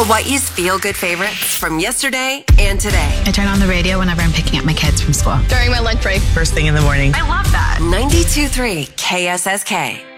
Hawaii's feel-good favorites from yesterday and today. I turn on the radio whenever I'm picking up my kids from school. During my lunch break. First thing in the morning. I love that. 92.3 KSSK.